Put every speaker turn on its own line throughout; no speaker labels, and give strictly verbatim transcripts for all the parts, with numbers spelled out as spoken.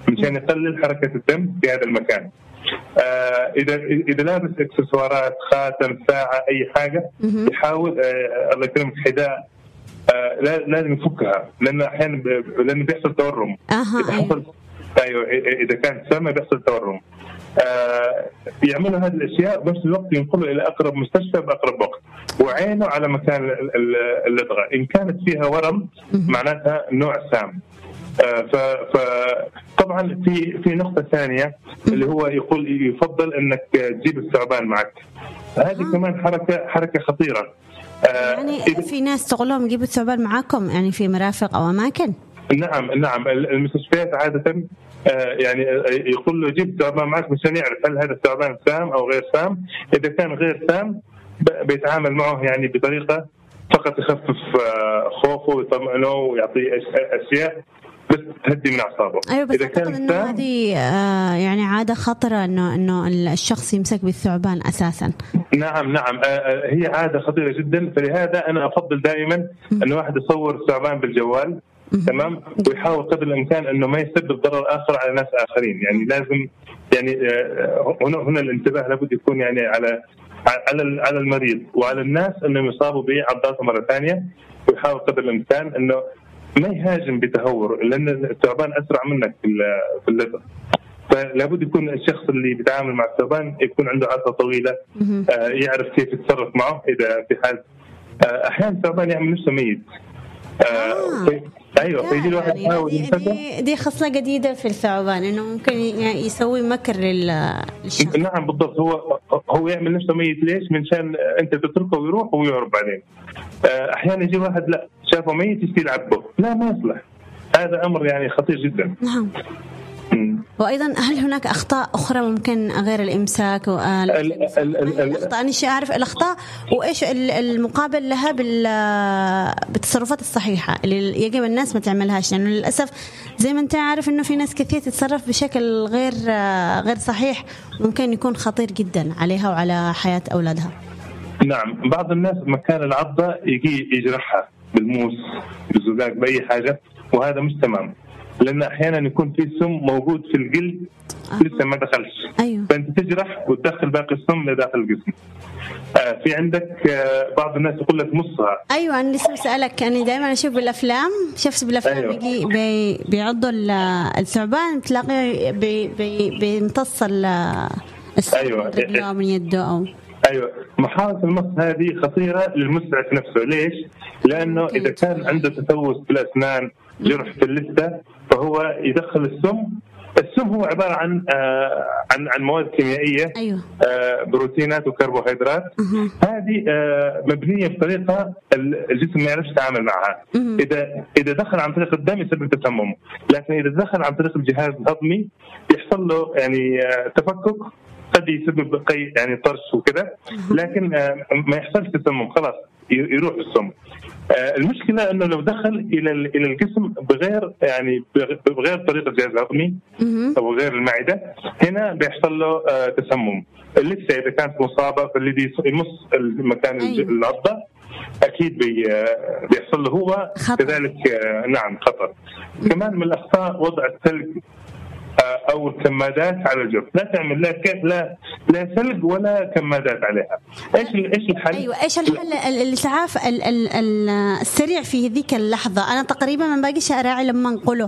مشان يقلل حركة الدم في هذا المكان. آه إذا إذا لابس إكسسوارات خاتم ساعة أي حاجة يحاول آه الله يكرمك حذاء آه لازم يفكها لأن أحيانا ب... لأن بيحصل تورم. إذا حصل أيوة إذا كان سامة بيحصل تورم. آه يعملوا هذه الأشياء بنفس الوقت ينقلوا إلى أقرب مستشفى بأقرب وقت وعينه على مكان اللدغة. إن كانت فيها ورم معناتها نوع سام. آه فطبعا في في نقطة ثانية اللي هو يقول يفضل إنك تجيب الثعبان معك. هذه كمان حركة حركة خطيرة.
آه يعني في ناس تقولهم يجيبوا الثعبان معاكم يعني في مرافق أو أماكن.
نعم نعم المستشفيات عادة يعني يقول له جيب ثعبان معك مشان يعرف هل هذا الثعبان سام أو غير سام. إذا كان غير سام بيتعامل معه يعني بطريقة فقط يخفف خوفه ويطمئنه ويعطيه أشياء بس تهدي من أعصابه.
أيوة بس أعتقد إنه هذه آه يعني عادة خطرة إنه إنه الشخص يمسك بالثعبان أساسا.
نعم نعم آه هي عادة خطيرة جدا. فلهذا أنا أفضل دائما إنه واحد يصور الثعبان بالجوال تمام ويحاول قدر الإمكان إنه ما يسبب ضرر آخر على ناس آخرين. يعني لازم يعني آه هنا هنا الانتباه لابد يكون يعني على على على المريض وعلى الناس إنهم يصابوا بعضاته مرة ثانية ويحاول قدر الإمكان إنه ما يهاجم بتهور لأن الثعبان أسرع منك في اللدغ. فلابد يكون الشخص اللي بيتعامل مع الثعبان يكون عنده عضة طويلة آه يعرف كيف يتصرف معه إذا في حال آه أحيانا الثعبان يعمل نفسه ميت.
آه.
في... أيوة فيجي الواحد يحاول
دي, دي خصلة جديدة في الثعبان إنه ممكن يسوي مكر للشخص.
نعم بالضبط. هو هو يعمل نفسه ميت ليش؟ منشان أنت تتركه ويروح ويهرب بعدين. أحيانا يجي واحد لا شافه ميت يصير يعبه لا ما يصلح. هذا أمر يعني خطير جدا.
نعم. وأيضا هل هناك أخطاء أخرى ممكن غير الإمساك والأخطاء؟ أنا شيء أعرف الأخطاء وإيش المقابل لها بالتصرفات الصحيحة اللي يجب الناس ما تعملهاش لأنه يعني للأسف زي ما أنت عارف إنه في ناس كثير تتصرف بشكل غير غير صحيح ممكن يكون خطير جدا عليها وعلى حياة أولادها.
نعم بعض الناس مكان العضة يجي يجرحها بالموس بالزجاج بأي حاجة وهذا مش تمام لأن أحيانا يكون في سم موجود في الجلد آه. لسه ما دخلش.
أيوه.
فأنت تجرح وتدخل باقي السم لداخل الجسم. آه في عندك آه بعض الناس يقول لك مصها.
أيوه أنا لسه بسألك أنا دائما أشوف بالأفلام شفت بالأفلام أيوه. بيجي بي بيعضوا الثعبان تلاقيه بي بي بيمتص السم
أيوه.
من رجله أو من يده أو
أيوة محاولة المص هذه خطيرة للمسعف نفسه. ليش؟ لأنه إذا كان عنده تسوس في الأسنان جرح في اللثة فهو يدخل السم. السم هو عبارة عن آه عن عن مواد كيميائية
أيوة.
آه بروتينات وكربوهيدرات أه. هذه آه مبنية بطريقة الجسم ما يعرفش يتعامل معها. أه. إذا إذا دخل عن طريق الدم يسبب تسمم لكن إذا دخل عن طريق الجهاز الهضمي يحصل له يعني آه تفكك قد يسبب قي يعني طرش وكذا لكن آه ما يحصلش تسمم خلاص يروح السم. آه المشكلة إنه لو دخل إلى إلى الجسم بغير يعني بغير طريقة الجهاز الهضمي أو غير المعدة هنا بيحصل له آه تسمم. اللثة إذا كانت مصابة فالذي يمص المكان العضة أكيد بي بيحصل له هو كذلك آه نعم خطر. كمان من الأخطاء وضع الثلج أو الكمادات على الجرح. لا تعمل لا كيف لا لا ثلج ولا كمادات عليها. إيش إيش الحل؟
أيوة إيش الحل الإسعاف السريع في ذيك اللحظة. أنا تقريبا ما باقيش أراعي لما نقوله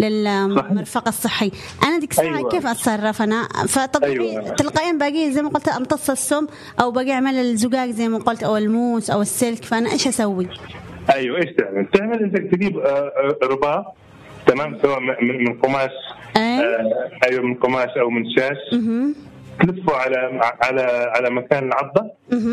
للمرفق الصحي أنا ديك الساعة أيوة. كيف أتصرف أنا فطبيعي أيوة. تلقائيا باقي زي ما قلت أمتص السم أو باقي أعمل الزجاج زي ما قلت أو الموس أو السلك فأنا إيش أسوي؟
أيوة إيش تعمل؟ تعمل أنت تجيب رباط تمام سواء من من قماش أيوة. آه أيوة من قماش أو من شاش تلفه على على على مكان العضة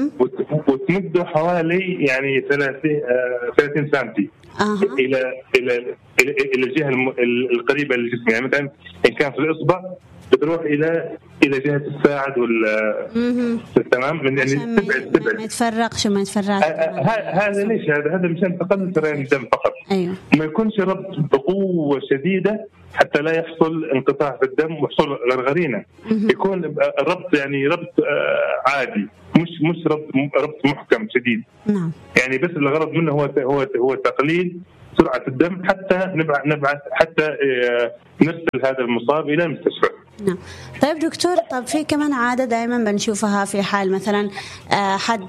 وتمده حوالي يعني ثلاثين ثلاثين سنتي أه. إلى إلى إلى إلى الجهة القريبة للجسم يعني مثلا إن كان في الإصبع بتروح إلى إلى جهة الساعد وال تمام من يعني تبعد تبعد
ما يتفرقش ما يتفرقش
هذا ليش هذا هذا مشان تقلل سريان الدم فقط.
أيوه.
ما يكونش ربط بقوة شديدة حتى لا يحصل انقطاع في الدم ويحصل غرغرينة. يكون الربط يعني ربط عادي مش مش ربط ربط محكم شديد.
نعم.
يعني بس الغرض منه هو هو هو تقليل سرعه الدم حتى نبعث نبعث حتى نرسل هذا المصاب الى المستشفى.
نعم. طيب دكتور، طب في كمان عادة دائما بنشوفها في حال مثلا حد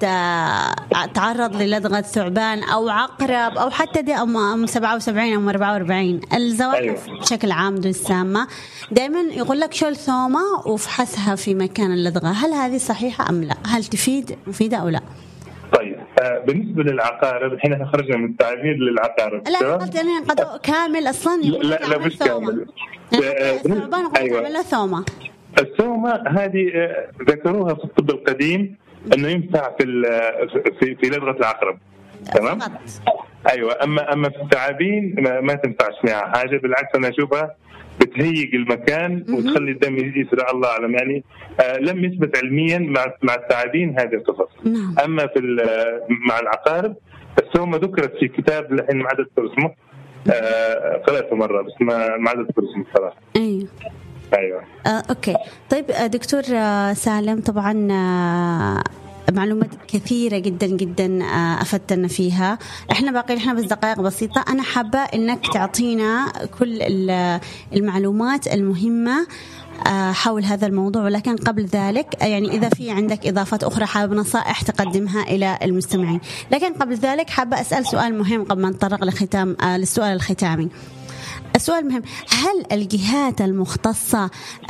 تعرض للدغة ثعبان أو عقرب أو حتى دي أم سبعة وسبعين أو أربعة وأربعين الزواحف أيوة. بشكل عام ذو السامة دائما يقول لك شل ثومة وفحصها في مكان اللدغة، هل هذه صحيحة أم لا؟ هل تفيد مفيدة أو لا؟
طيب آه بالنسبة للعقارب الحين خرجنا من التعبير للعقارب.
لا قلت أنا قد كامل أصلا.
لا لا مش كامل.
ثعبان أيوة. تعمل ثومة.
الثومة هذه ذكروها في الطب القديم إنه ينفع في في في لدغة العقرب. تمام. أيوة. أما أما في الثعابين ما, ما تنفعش معها حاجة، بالعكس أنا أشوفها بتهيج المكان وتخلي الدم يسرع الله أعلم يعني. آه لم يثبت علميا مع مع الثعابين هذه القصص. أما في مع العقارب الثومة ذكرت في كتاب الحين ما عاد أذكر اسمه، آه قرأته مرة بس ما ما عاد أذكر اسمه صراحة.
أيوة.
أيوة.
آه، أوكي. طيب دكتور سالم، طبعا آه معلومات كثيرة جدا جدا أفدتنا فيها. إحنا باقي إحنا بس دقائق بسيطة، أنا حابة إنك تعطينا كل المعلومات المهمة حول هذا الموضوع، ولكن قبل ذلك يعني إذا في عندك إضافات أخرى حابب نصائح تقدمها إلى المستمعين، لكن قبل ذلك حابة أسأل سؤال مهم قبل ما نتطرق لختام للسؤال الختامي. السؤال مهم، هل الجهات المختصة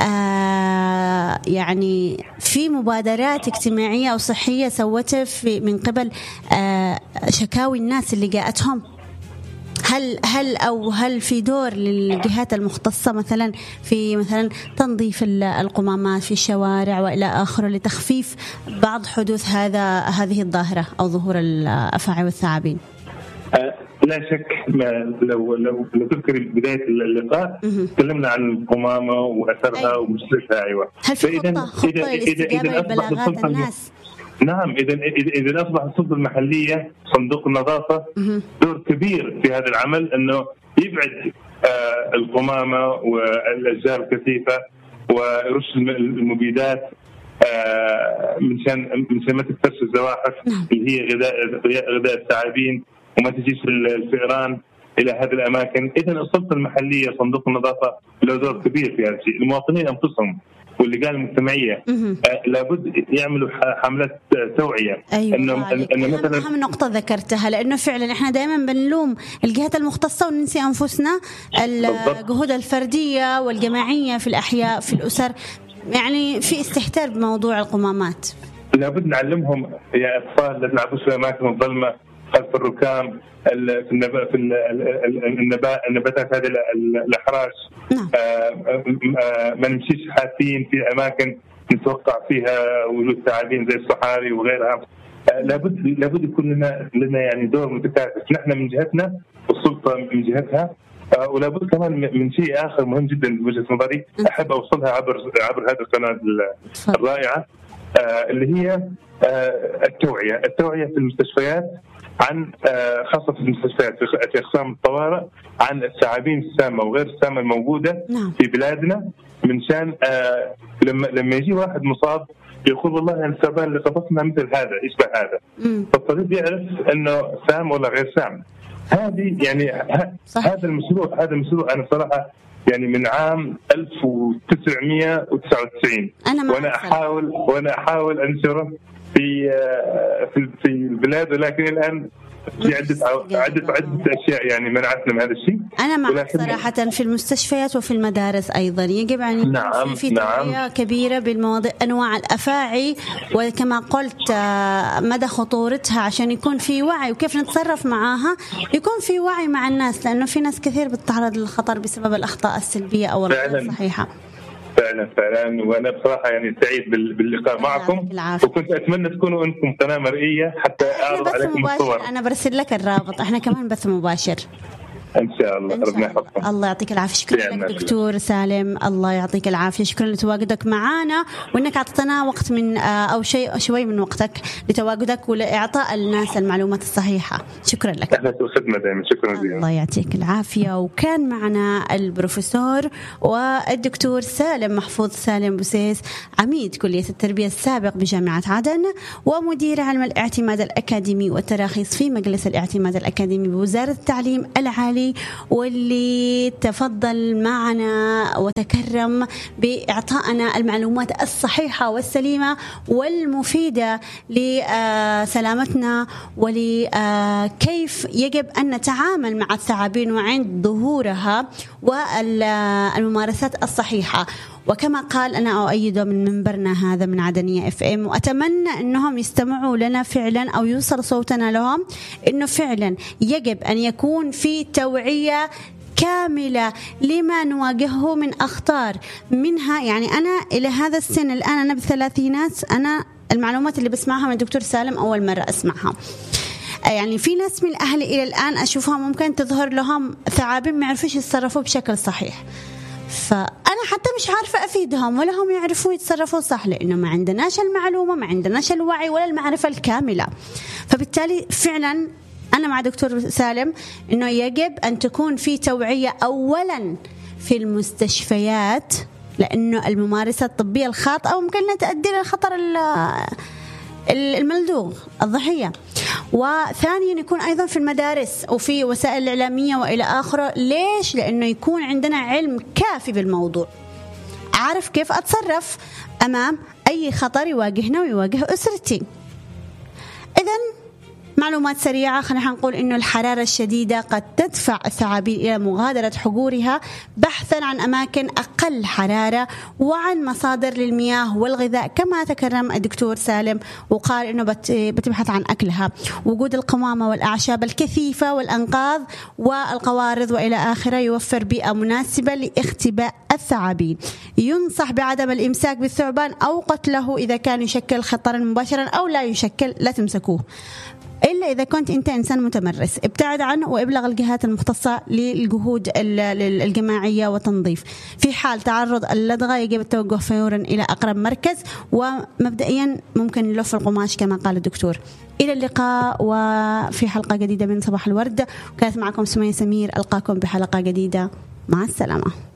آه يعني في مبادرات اجتماعية أو صحية سوتها في من قبل آه شكاوي الناس اللي جاءتهم؟ هل هل أو هل في دور للجهات المختصة مثلا في مثلا تنظيف القمامات في الشوارع وإلى آخره لتخفيف بعض حدوث هذا هذه الظاهرة أو ظهور الأفاعي والثعابين؟
لا شك. لو لو لو تذكر بداية اللقاء تكلمنا عن القمامة وأثرها ومشكلتها. أيوة.
هل في خطة خطة لاستجابة لبلاغات الناس؟
نعم. إذا إذا أصبح السلطة المحلية صندوق النظافة دور كبير في هذا العمل، إنه يبعد آه القمامة والأشجار الكثيفة ويرش المبيدات آه منشان منشان ما تكترش الزواحف اللي هي غذاء غذاء الثعابين وما تجيش الفئران إلى هذه الأماكن. إذن السلطة المحلية صندوق النظافة له دور كبير في هذا الشيء. المواطنين أنفسهم واللجان المجتمعية آه لابد يعملوا حملات توعية.
أيوة. إنه إنه مثلا أهم نقطة ذكرتها، لأنه فعلا إحنا دائما بنلوم الجهات المختصة وننسي أنفسنا. الجهود الفردية والجماعية في الأحياء في الأسر يعني في استهتار بموضوع القمامات.
لابد نعلمهم يا أطفال لا تلعبوا في الأماكن الظلمة خلف الركام في النبات في النبات النباتات هذه الأحراش.
نعم.
ما نمشيش حافين في أماكن نتوقع فيها وجود ثعابين زي الصحاري وغيرها. لابد لابد يكون لنا لنا يعني دور متكاتف، نحن من جهتنا والسلطة من جهتها. ولابد كمان من شيء آخر مهم جدا من وجهة نظري أحب أوصلها عبر عبر هذه القناة الرائعة، اللي هي التوعية التوعية في المستشفيات عن خاصة في المستشفيات في أقسام الطوارئ عن الثعابين السامة وغير السامة الموجودة في بلادنا، من شان لما لما يجي واحد مصاب يقول والله الثعبان اللي قبضنا مثل هذا يشبه هذا، فالطبيب يعرف إنه سام ولا غير سام. هذه يعني هذا المشروع هذا المشروع أنا صراحة يعني من عام ألف وتسعمائة وتسعة وتسعين وأنا أحاول وأنا أحاول أنشره في في في البلاد، ولكن الآن في عدة عدة عدة أشياء يعني منعتنا من هذا الشيء.
أنا معك صراحة في المستشفيات وفي المدارس أيضا يجب أن يكون
نعم
في توعية
نعم.
كبيرة بالمواضيع أنواع الأفاعي وكما قلت مدى خطورتها عشان يكون في وعي وكيف نتصرف معها، يكون في وعي مع الناس، لأنه في ناس كثير بتتعرض للخطر بسبب الأخطاء السلبية أو الغير صحيحة.
فعلا فعلا. وانا بصراحه يعني سعيد باللقاء معكم، وكنت اتمنى تكونوا انكم قناه مرئيه حتى اعرض عليكم الصور.
انا برسل لك الرابط، احنا كمان بث مباشر.
إن شاء الله. ربنا يحفظك.
الله يعطيك العافية. شكرا لك دكتور سالم، الله يعطيك العافية. شكرا لتواجدك معنا وإنك أعطتنا وقت من أو شيء شوي من وقتك لتواجدك ولإعطاء الناس المعلومات الصحيحة. شكرا لك.
أهلا وسهلا دائما. شكرا جزيلا.
الله يعطيك العافية. وكان معنا البروفيسور والدكتور سالم محفوظ سالم بوسيس، عميد كلية التربية السابق بجامعة عدن ومدير علم الاعتماد الأكاديمي والتراخيص في مجلس الاعتماد الأكاديمي بوزارة التعليم العالي، واللي تفضل معنا وتكرم بإعطائنا المعلومات الصحيحة والسليمة والمفيدة لسلامتنا ولكيف يجب أن نتعامل مع الثعابين وعند ظهورها والممارسات الصحيحة. وكما قال أنا أؤيد من منبرنا هذا من عدنية اف ام، وأتمنى أنهم يستمعوا لنا فعلا أو يوصل صوتنا لهم، أنه فعلا يجب أن يكون في توعية كاملة لما نواجهه من أخطار منها. يعني أنا إلى هذا السن الآن أنا بالثلاثينات، أنا المعلومات اللي بسمعها من الدكتور سالم أول مرة أسمعها. يعني في ناس من أهلي إلى الآن أشوفها ممكن تظهر لهم ثعابين ما يعرفوش يتصرفوا بشكل صحيح، فأنا حتى مش عارفة أفيدهم ولا هم يعرفوا يتصرفوا صح، لأنه ما عندناش المعلومة، ما عندناش الوعي ولا المعرفة الكاملة. فبالتالي فعلا أنا مع دكتور سالم أنه يجب أن تكون في توعية أولا في المستشفيات، لأنه الممارسة الطبية الخاطئة ممكن أن تؤدي للخطر الملدوغ الضحية. وثانيا يكون أيضا في المدارس وفي وسائل الإعلامية وإلى آخره. ليش؟ لأنه يكون عندنا علم كافي بالموضوع، عارف كيف أتصرف أمام أي خطر يواجهنا ويواجه أسرتي. إذن معلومات سريعة، خلينا نقول إنه الحرارة الشديدة قد تدفع الثعابين إلى مغادرة حجورها بحثا عن أماكن أقل حرارة وعن مصادر للمياه والغذاء، كما تكرم الدكتور سالم وقال إنه بتبحث عن أكلها. وجود القمامة والأعشاب الكثيفة والأنقاض والقوارض وإلى آخره يوفر بيئة مناسبة لاختباء الثعابين. ينصح بعدم الإمساك بالثعبان أو قتله إذا كان يشكل خطرا مباشرا أو لا يشكل، لا تمسكوه إلا إذا كنت أنت إنسان متمرس. ابتعد عنه وابلغ الجهات المختصة للجهود الجماعية وتنظيف. في حال تعرض اللدغة يجب التوجه فورا إلى أقرب مركز، ومبدئيا ممكن نلف القماش كما قال الدكتور. إلى اللقاء وفي حلقة جديدة من صباح الورد. كانت معكم سمية سمير، ألقاكم بحلقة جديدة، مع السلامة.